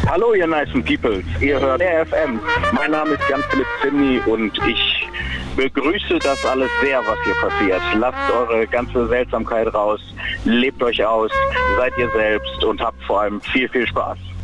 Hallo ihr nicen Peoples, ihr hört RFM. Mein Name ist Jan-Philipp Zimny und ich begrüße das alles sehr, was hier passiert. Lasst eure ganze Seltsamkeit raus, lebt euch aus, seid ihr selbst und habt vor allem viel, viel Spaß.